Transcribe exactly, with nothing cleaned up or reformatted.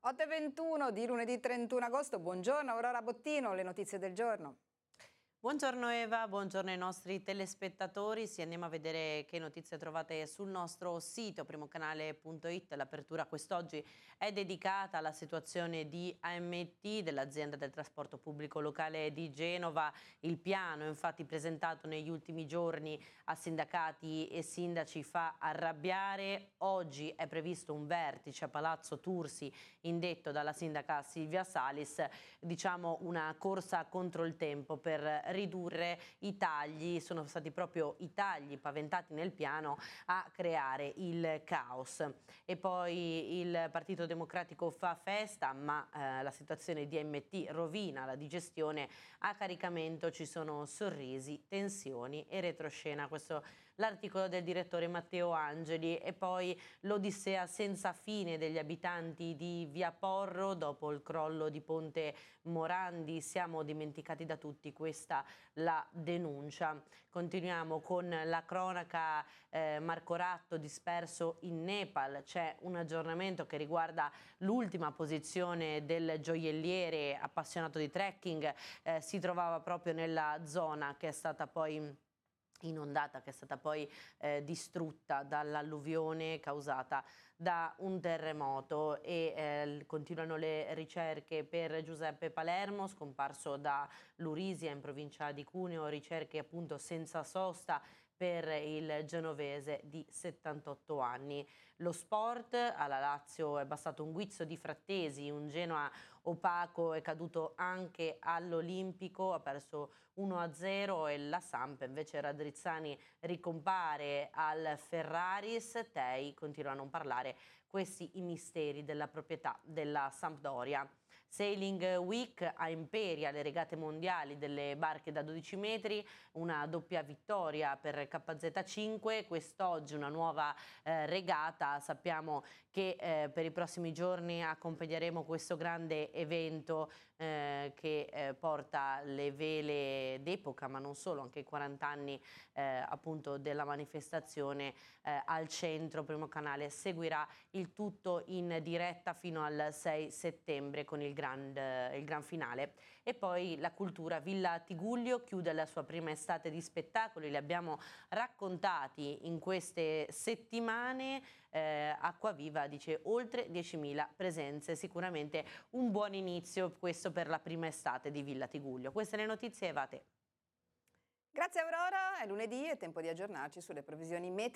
otto e ventuno di lunedì trentuno agosto, buongiorno Aurora Bottino, le notizie del giorno. Buongiorno Eva, buongiorno ai nostri telespettatori. Sì, andiamo a vedere che notizie trovate sul nostro sito primocanale punto it. L'apertura quest'oggi è dedicata alla situazione di A M T, dell'azienda del trasporto pubblico locale di Genova. Il piano, infatti, presentato negli ultimi giorni a sindacati e sindaci, fa arrabbiare. Oggi è previsto un vertice a Palazzo Tursi indetto dalla sindaca Silvia Salis, diciamo una corsa contro il tempo per ridurre i tagli. Sono stati proprio i tagli paventati nel piano a creare il caos. E poi il Partito Democratico fa festa, ma eh, la situazione di A M T rovina la digestione. A caricamento ci sono sorrisi, tensioni e retroscena. Questo l'articolo del direttore Matteo Angeli. E poi l'odissea senza fine degli abitanti di Via Porro dopo il crollo di Ponte Morandi. Siamo dimenticati da tutti, questa la denuncia. Continuiamo con la cronaca. eh, Marco Ratto disperso in Nepal. C'è un aggiornamento che riguarda l'ultima posizione del gioielliere appassionato di trekking. Eh, si trovava proprio nella zona che è stata poi inondata, che è stata poi eh, distrutta dall'alluvione causata da un terremoto. E eh, continuano le ricerche per Giuseppe Palermo, scomparso da Lurisia in provincia di Cuneo, ricerche appunto senza sosta per il genovese di settantotto anni. Lo sport, alla Lazio è bastato un guizzo di Frattesi, un Genoa opaco è caduto anche all'Olimpico, ha perso uno a zero, e la Samp invece Radrizzani ricompare al Ferraris. Tei continua a non parlare, questi i misteri della proprietà della Sampdoria. Sailing Week a Imperia, le regate mondiali delle barche da dodici metri, una doppia vittoria per K Z cinque, quest'oggi una nuova eh, regata. Sappiamo che eh, per i prossimi giorni accompagneremo questo grande evento eh, che eh, porta le vele d'epoca, ma non solo, anche i quaranta anni eh, appunto della manifestazione eh, al centro. Primo Canale seguirà il tutto in diretta fino al sei settembre con il grand, il gran finale. E poi la cultura. Villa Tigullio chiude la sua prima estate di spettacoli, li abbiamo raccontati in queste settimane. eh, Acquaviva dice oltre diecimila presenze, sicuramente un buon inizio questo per la prima estate di Villa Tigullio. Queste le notizie, Eva, a te. Grazie Aurora, è lunedì, è tempo di aggiornarci sulle previsioni meteo.